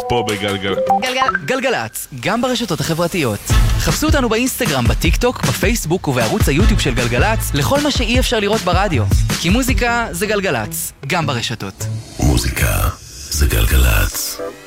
פה בגלגלצ. גלגלצ, גם ברשתות החברתיות. חפשו אותנו באינסטגרם, בטיק טוק, בפייסבוק ובערוץ היוטיוב של גלגלצ, לכל מה שאי אפשר לראות ברדיו. כי מוזיקה זה גלגלצ, גם ברשתות. מוזיקה זה גלגלצ.